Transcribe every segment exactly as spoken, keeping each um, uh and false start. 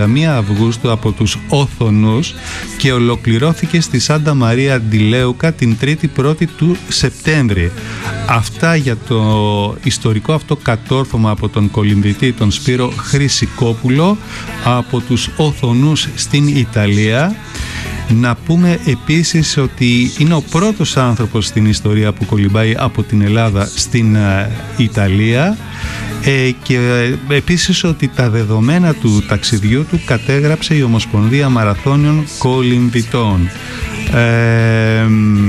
μία Αυγούστου από τους Όθωνους και ολοκληρώθηκε στη Σάντα Μαρία Ντιλέουκα την τρίτη πρώτη του Σεπτέμβρη. Αυτά για το ιστορικό αυτό κατόρθωμα από τον κολυμβητή τον Σπύρο Χρυσικόπουλο από τους Όθωνους στην Ιταλία. Να πούμε επίσης ότι είναι ο πρώτος άνθρωπος στην ιστορία που κολυμπάει από την Ελλάδα στην Ιταλία ε, και ε, επίσης ότι τα δεδομένα του ταξιδιού του κατέγραψε η Ομοσπονδία Μαραθώνιων Κολυμβητών. Ε,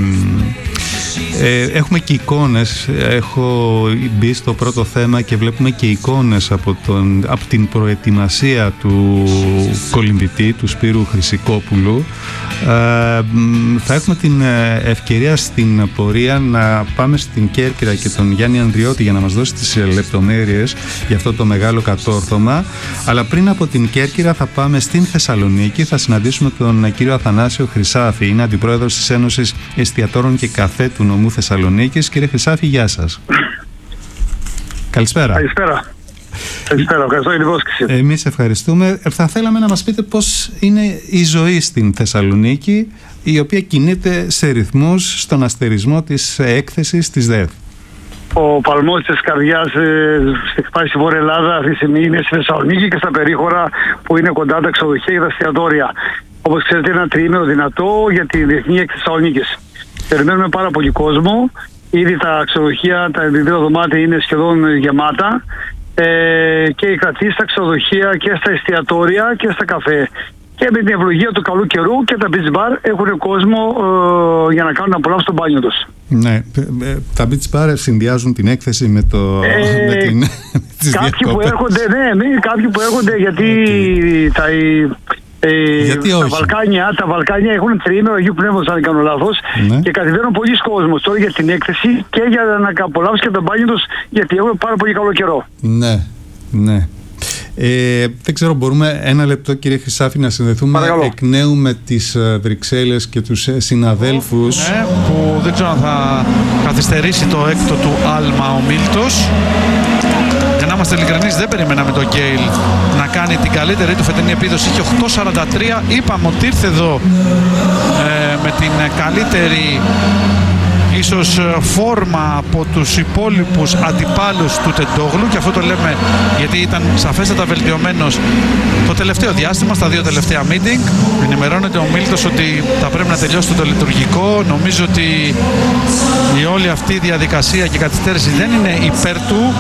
Ε, έχουμε και εικόνες, έχω μπει στο πρώτο θέμα και βλέπουμε και εικόνες από, τον, από την προετοιμασία του κολυμβητή, του Σπύρου Χρυσικόπουλου. Ε, θα έχουμε την ευκαιρία στην πορεία να πάμε στην Κέρκυρα και τον Γιάννη Ανδριώτη για να μας δώσει τις λεπτομέρειες για αυτό το μεγάλο κατόρθωμα. Αλλά πριν από την Κέρκυρα θα πάμε στην Θεσσαλονίκη, θα συναντήσουμε τον κύριο Αθανάσιο Χρυσάφη, είναι αντιπρόεδρος της Ένωσης Εστιατόρων και Καφέ του νομού Θεσσαλονίκης. Κύριε Χρυσάφη, γεια σας. Καλησπέρα. Καλησπέρα. Καλησπέρα, ευχαριστώ για την πρόσκληση. Εμείς ευχαριστούμε. Θα θέλαμε να μας πείτε πώς είναι η ζωή στην Θεσσαλονίκη, η οποία κινείται σε ρυθμούς στον αστερισμό της έκθεσης της ΔΕΘ. Ο παλμός της καρδιάς ε, χτυπάει στη Βόρεια Ελλάδα αυτή τη στιγμή είναι στη Θεσσαλονίκη και στα περίχωρα που είναι κοντά τα ξενοδοχεία και τα εστιατόρια. Όπως ξέρετε, είναι ένα τριήμερο δυνατό για τη διεθνή έκθεση Θεσσαλονίκης. Περιμένουμε πάρα πολύ κόσμο. Ήδη τα ξενοδοχεία, τα δύο δωμάτια είναι σχεδόν γεμάτα. Ε, και οι κρατήσεις στα ξενοδοχεία και στα εστιατόρια και στα καφέ. Και με την ευλογία του καλού καιρού και τα beach bar έχουν κόσμο ε, για να κάνουν απολαύσει στο μπάνιο τους. Ναι, τα beach bar συνδυάζουν την έκθεση με, το, ε, με, την, με τις κάποιοι διακόπες. Που έρχονται, ναι, ναι, κάποιοι που έρχονται γιατί okay. τα... Ε, Γιατί τα, όχι. Βαλκάνια, τα Βαλκάνια έχουν τριήμερο Αγίου Πνεύματος, αν δεν κάνω λάθος, ναι. Και κατεβαίνουν πολλοί κόσμος τώρα για την έκθεση και για να απολαύσει και τον μπάνιο τους, γιατί έχουν πάρα πολύ καλό καιρό. Ναι, ναι. Ε, δεν ξέρω, μπορούμε ένα λεπτό, κύριε Χρυσάφη, να συνδεθούμε Παρακαλώ. εκ νέου με τις Βρυξέλλες και τους συναδέλφους. Ναι, που δεν ξέρω αν θα καθυστερήσει το έκτο του άλμα ο Μίλτος. Για να είμαστε ειλικρινείς, δεν περιμέναμε τον Γκέιλ να κάνει την καλύτερη του φετινή επίδοση. Είχε οκτώ σαράντα τρία. Είπαμε ότι ήρθε εδώ ε, με την καλύτερη ίσως φόρμα από τους υπόλοιπους αντιπάλους του Τεντόγλου, και αυτό το λέμε γιατί ήταν σαφέστατα βελτιωμένος το τελευταίο διάστημα, στα δύο τελευταία meeting. Ενημερώνεται ο Μίλτος ότι θα πρέπει να τελειώσει το λειτουργικό. Νομίζω ότι η όλη αυτή η διαδικασία και η καθυστέρηση δεν είναι υπέρ του.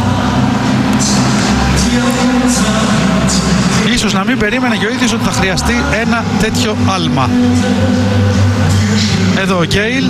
Ίσως να μην περίμενε και ο ίδιος ότι θα χρειαστεί ένα τέτοιο άλμα. Εδώ ο Γκέιλ.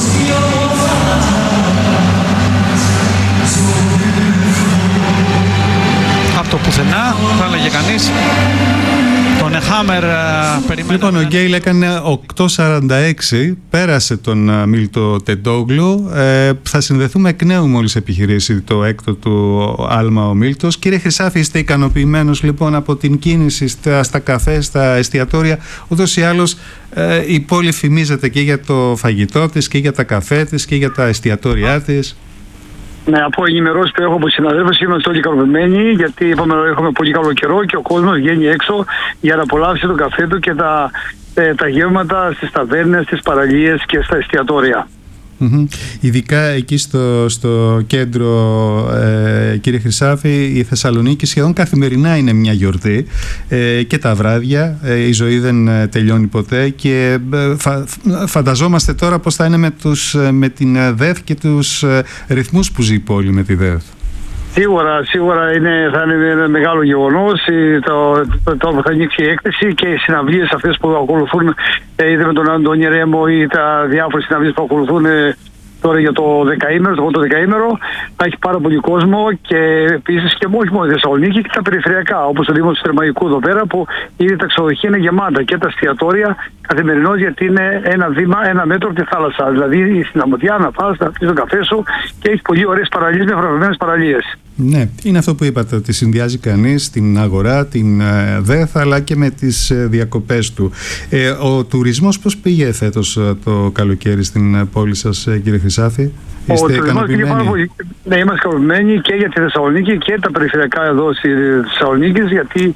Από το πουθενά, θα έλεγε κανείς. Τον Χάμερ περιμένουμε. Λοιπόν, ο Γκέιλ έκανε οκτώ σαράντα έξι, πέρασε τον Μίλτο Τεντόγλου. Ε, θα συνδεθούμε εκ νέου μόλις επιχειρήσει το έκτο του άλμα ο Μίλτος. Κύριε Χρυσάφη, είστε ικανοποιημένος λοιπόν από την κίνηση στα, στα καφέ, στα εστιατόρια? Ούτως ή άλλως ε, η πόλη φημίζεται και για το φαγητό της και για τα καφέ της και για τα εστιατόρια της. Ναι, από ενημερώσεις που έχω από συναδέλφους είμαστε όλοι ικανοποιημένοι, γιατί είπαμε έχουμε πολύ καλό καιρό και ο κόσμος βγαίνει έξω για να απολαύσει τον καφέ του και τα, ε, τα γεύματα στις ταβέρνες, στις παραλίες και στα εστιατόρια. Mm-hmm. Ειδικά εκεί στο, στο κέντρο, ε, κύριε Χρυσάφη, η Θεσσαλονίκη σχεδόν καθημερινά είναι μια γιορτή, ε, και τα βράδια, ε, η ζωή δεν τελειώνει ποτέ και ε, φα, φανταζόμαστε τώρα πώς θα είναι με, τους, με την ΔΕΘ και τους ε, ρυθμούς που ζει η πόλη με τη ΔΕΘ. Σίγουρα, σίγουρα είναι, θα είναι ένα μεγάλο γεγονός το, το, το που θα ανοίξει η έκθεση και οι συναυλίες αυτές που ακολουθούν, είτε με τον Αντώνη Ρέμο ή τα διάφορες συναυλίες που ακολουθούν τώρα για το δεκαήμερο, το πρώτο δεκαήμερο. Θα έχει πάρα πολύ κόσμο και επίσης και όχι μόνο η Θεσσαλονίκη και τα περιφερειακά, όπως το Δήμο του Θερμαϊκού εδώ πέρα, που ήδη τα ξενοδοχεία είναι γεμάτα και τα εστιατόρια καθημερινώς, γιατί είναι ένα βήμα, ένα μέτρο από τη θάλασσα. Δηλαδή στην Αμμουδιά να πας, να πεις τον καφέ σου και έχει πολύ ωραίες παραλίες με βραβευμένες παραλίες. Ναι, είναι αυτό που είπατε, ότι συνδυάζει κανείς την αγορά, την ε, ΔΕΘ, αλλά και με τις ε, διακοπές του. Ε, ο τουρισμός πώς πήγε φέτος ε, το καλοκαίρι στην ε, πόλη σας, ε, κύριε Χρυσάφη? Είστε ικανοποιημένοι? Ναι, είμαστε ικανοποιημένοι και για τη Θεσσαλονίκη και τα περιφερειακά εδώ στη Θεσσαλονίκη, γιατί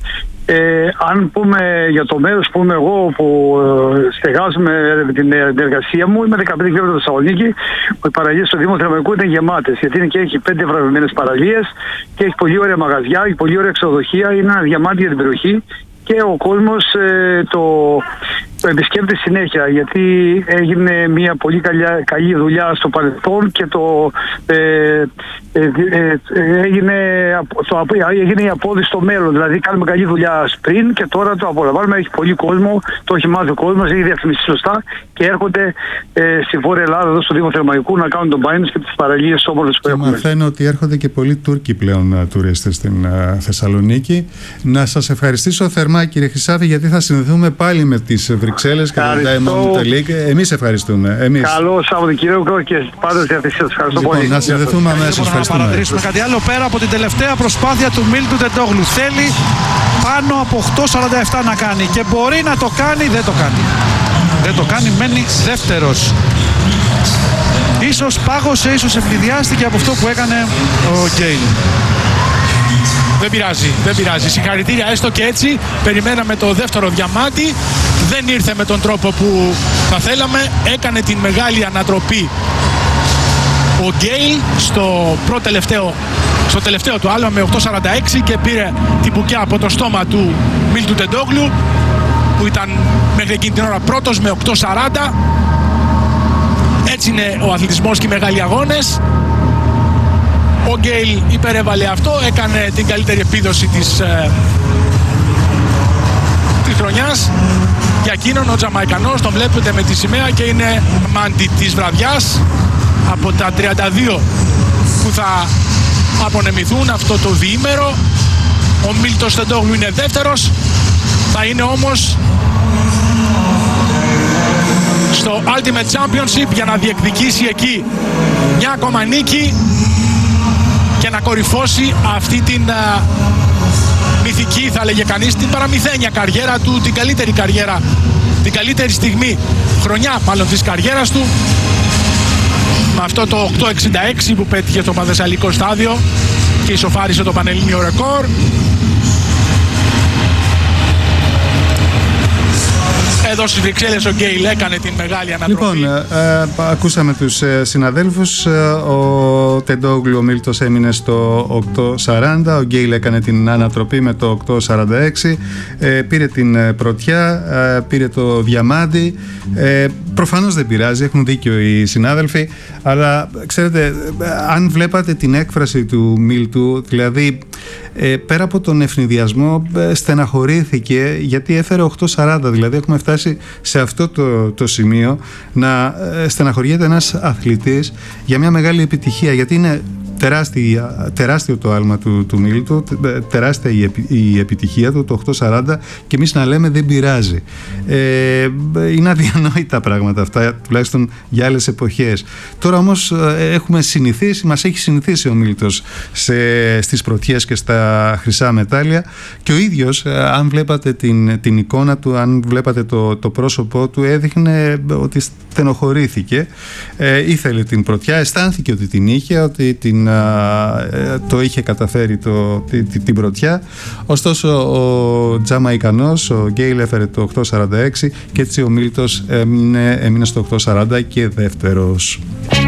Ε, αν πούμε για το μέρος που είμαι εγώ, που ε, στεγάζομαι την, την εργασία μου, είμαι δεκαπέντε χιλιόμετρα από Θεσσαλονίκη. Οι παραλίες στο Δήμο Θερμαϊκού είναι γεμάτες, γιατί είναι και έχει πέντε βραβευμένες παραλίες και έχει πολύ ωραία μαγαζιά, έχει πολύ ωραία ξενοδοχεία, είναι ένα διαμάντι για την περιοχή. Και ο κόσμος ε, το, το επισκέπτεται συνέχεια, γιατί έγινε μια πολύ καλή, καλή δουλειά στο παρελθόν και το, ε, ε, ε, έγινε, το, έγινε η απόδειση στο μέλλον. Δηλαδή κάνουμε καλή δουλειά πριν και τώρα το απολαμβάνουμε. Έχει πολύ κόσμο, το έχει μάθει ο κόσμος, έχει διαφημιστεί σωστά και έρχονται ε, στη Βόρεια Ελλάδα, εδώ στο Δήμο Θερμαϊκού, να κάνουν τον μπάινος και τις παραλίες όμορφες που έχουμε. Μαθαίνω ότι έρχονται και πολλοί Τούρκοι πλέον τουρίστες στην uh, Θεσσαλονίκη. Να σας ευχαριστήσω θερμά, κύριε Χρυσάφη, γιατί θα συνδεθούμε πάλι με τις Βρυξέλλες και το Diamond League. Εμείς ευχαριστούμε. Εμείς. Καλό Σαββατοκύριακο και πάντα στη διάθεσή σας. Ευχαριστώ λοιπόν, πολύ. Να συνδεθούμε αμέσως. Να παρατηρήσουμε κάτι άλλο πέρα από την τελευταία προσπάθεια του Μίλτου Τεντόγλου. Θέλει πάνω από οκτώ σαράντα επτά να κάνει και μπορεί να το κάνει, δεν το κάνει. Δεν το κάνει, μένει δεύτερος. Ίσως πάγωσε, ίσως ευνηδιάστηκε από αυτό που έκανε ο Γκέιλ. Δεν πειράζει, δεν πειράζει. Συγχαρητήρια έστω και έτσι. Περιμέναμε το δεύτερο διαμάτι. Δεν ήρθε με τον τρόπο που θα θέλαμε. Έκανε την μεγάλη ανατροπή ο Γκέιλ στο προτελευταίο, στο τελευταίο του άλμα με οκτώ σαράντα έξι και πήρε την μπουκιά από το στόμα του Μίλτου Τεντόγλου, που ήταν μέχρι εκείνη την ώρα πρώτος με οκτώ σαράντα. Έτσι είναι ο αθλητισμός και οι μεγάλοι αγώνες. Ο Γκέιλ υπερέβαλε αυτό, έκανε την καλύτερη επίδοση της, ε, της χρονιάς. Για εκείνον ο Τζαμαϊκανός, τον βλέπετε με τη σημαία και είναι μάντι της βραδιάς από τα τριάντα δύο που θα απονεμηθούν αυτό το διήμερο. Ο Μίλτος Τεντόγλου είναι δεύτερος, θα είναι όμως στο Ultimate Championship για να διεκδικήσει εκεί μια ακόμα νίκη και να κορυφώσει αυτή την uh, μυθική, θα λέγε κανείς, την παραμυθένια καριέρα του, την καλύτερη καριέρα, την καλύτερη στιγμή, χρονιά μάλλον της καριέρας του, με αυτό το οκτώ εξήντα έξι που πέτυχε στο Πανθεσσαλικό στάδιο και ισοφάρισε το πανελλήνιο ρεκόρ. Εδώ στις Βρυξέλλες ο Γκέιλ έκανε την μεγάλη ανατροπή. Λοιπόν, ε, ε, ακούσαμε τους ε, συναδέλφους. Ε, ο Τεντόγλου, ο Μίλτος έμεινε στο οκτώ σαράντα. Ο Γκέιλ έκανε την ανατροπή με το οκτώ σαράντα έξι. Ε, πήρε την ε, πρωτιά, ε, πήρε το διαμάντι. Ε, προφανώς δεν πειράζει, έχουν δίκιο οι συνάδελφοι. Αλλά ξέρετε, ε, αν βλέπατε την έκφραση του Μίλτου, δηλαδή ε, πέρα από τον ευνηδιασμό, ε, στεναχωρήθηκε γιατί έφερε οκτώ σαράντα. Δηλαδή έχουμε φτάσει σε αυτό το, το σημείο να στεναχωριέται ένας αθλητής για μια μεγάλη επιτυχία, γιατί είναι τεράστιο, τεράστιο το άλμα του, του Μίλτου, τεράστια η, επι, η επιτυχία του, το οκτώ σαράντα, και εμείς να λέμε δεν πειράζει. Ε, είναι αδιανόητα πράγματα αυτά, τουλάχιστον για άλλες εποχές. Τώρα όμως έχουμε συνηθίσει, μας έχει συνηθίσει ο Μίλτος σε, στις πρωτιές και στα χρυσά μετάλλια, και ο ίδιος, αν βλέπατε την, την εικόνα του, αν βλέπατε το, το πρόσωπό του, έδειχνε ότι στενοχωρήθηκε, ε, ήθελε την πρωτιά, αισθάνθηκε ότι την είχε, ότι την το είχε καταφέρει το, την, την πρωτιά. Ωστόσο ο Τζαμαϊκανός, ο Γκέιλ, έφερε το οκτώ σαράντα έξι και έτσι ο Μίλτος έμεινε, έμεινε στο οκτώ σαράντα και δεύτερος.